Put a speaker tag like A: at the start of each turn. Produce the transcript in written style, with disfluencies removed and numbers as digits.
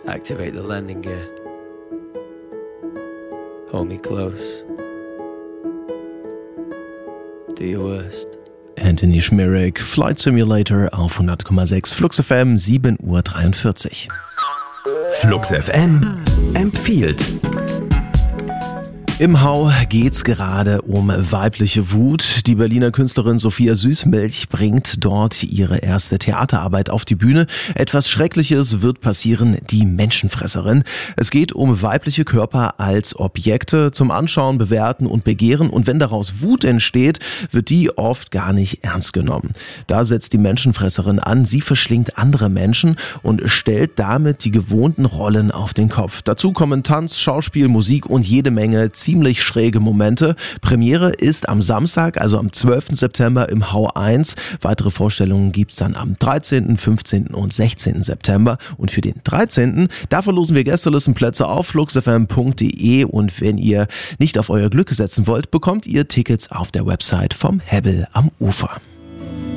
A: Activate the landing gear. Hold me close. Do your worst.
B: Anthony Schmierek, Flight Simulator auf 100,6 Flux FM, 7:43 Uhr.
C: Flux FM empfiehlt.
B: Im Hau geht's gerade um weibliche Wut. Die Berliner Künstlerin Sophia Süßmilch bringt dort ihre erste Theaterarbeit auf die Bühne. Etwas Schreckliches wird passieren, die Menschenfresserin. Es geht um weibliche Körper als Objekte zum Anschauen, Bewerten und Begehren. Und wenn daraus Wut entsteht, wird die oft gar nicht ernst genommen. Da setzt die Menschenfresserin an. Sie verschlingt andere Menschen und stellt damit die gewohnten Rollen auf den Kopf. Dazu kommen Tanz, Schauspiel, Musik und jede Menge ziemlich schräge Momente. Premiere ist am Samstag, also am 12. September im Hau 1. Weitere Vorstellungen gibt's dann am 13., 15. und 16. September. Und für den 13. da verlosen wir Gästelistenplätze auf fluxfm.de. Und wenn ihr nicht auf euer Glück setzen wollt, bekommt ihr Tickets auf der Website vom Hebbel am Ufer.